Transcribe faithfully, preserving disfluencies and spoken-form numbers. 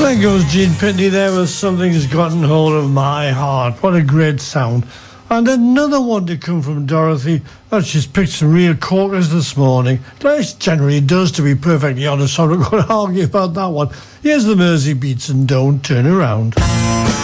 There goes Gene Pitney there with Something's Gotten Hold of My Heart. What a great sound. And another one to come from Dorothy. Oh, she's picked some real corkers this morning. Like generally does, to be perfectly honest, so I'm not going to argue about that one. Here's the Mersey Beats and Don't Turn Around.